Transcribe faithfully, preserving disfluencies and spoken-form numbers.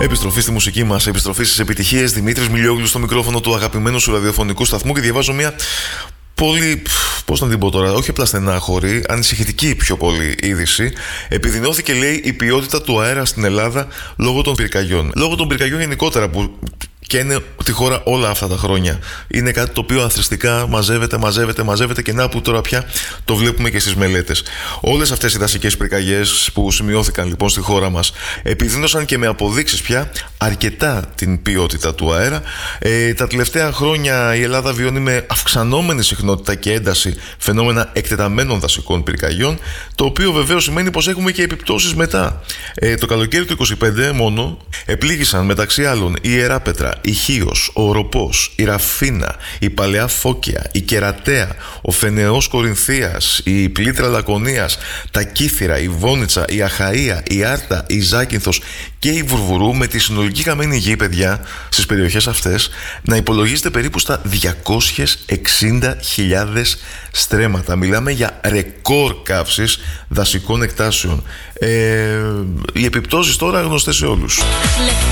Επιστροφή στη μουσική μας, επιστροφή στις επιτυχίες. Δημήτρης Μιλιόγλου στο μικρόφωνο του αγαπημένου σου ραδιοφωνικού σταθμού και διαβάζω μια πολύ, πώς να την πω τώρα, όχι απλά στενάχωρη, ανησυχητική πιο πολύ είδηση. Επιδεινώθηκε, λέει, η ποιότητα του αέρα στην Ελλάδα λόγω των πυρκαγιών. Λόγω των πυρκαγιών γενικότερα που και είναι τη χώρα όλα αυτά τα χρόνια. Είναι κάτι το οποίο αθρηστικά μαζεύεται, μαζεύεται, μαζεύεται και να που τώρα πια το βλέπουμε και στις μελέτες. Όλες αυτές οι δασικές πυρκαγιές που σημειώθηκαν λοιπόν στη χώρα μας επιδίνωσαν και με αποδείξεις πια αρκετά την ποιότητα του αέρα. Ε, τα τελευταία χρόνια η Ελλάδα βιώνει με αυξανόμενη συχνότητα και ένταση φαινόμενα εκτεταμένων δασικών πυρκαγιών, το οποίο βεβαίως σημαίνει πως έχουμε και επιπτώσεις μετά. Ε, το καλοκαίρι του είκοσι πέντε μόνο επλήγησαν μεταξύ άλλων η Ιεράπετρα, η Χίος, ο Οροπός, η Ραφίνα, η Παλαιά Φώκια, η Κερατέα, ο Φενεός Κορινθίας, η Πλήτρα Λακωνίας, τα Κύθυρα, η Βόνιτσα, η Αχαΐα, η Άρτα, η Ζάκυνθος και η Βουρβουρού, με τη συνολική καμένη γη, παιδιά, στις περιοχές αυτές να υπολογίζεται περίπου στα διακόσιες εξήντα χιλιάδες στρέμματα. Μιλάμε για ρεκόρ καύσης δασικών εκτάσεων. Ε, οι επιπτώσεις τώρα γνωστές σε όλους.